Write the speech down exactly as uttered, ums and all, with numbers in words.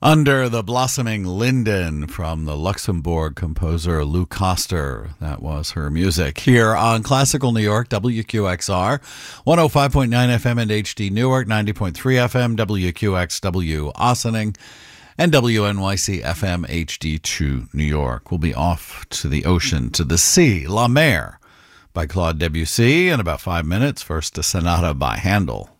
Under the Blossoming Linden from the Luxembourg composer Lou Koster. That was her music here on Classical New York, W Q X R, one oh five point nine F M and H D Newark, ninety point three F M, W Q X W Ossining, and W N Y C F M H D two New York. We'll be off to the ocean, to the sea, La Mer by Claude Debussy in about five minutes. First, a sonata by Handel.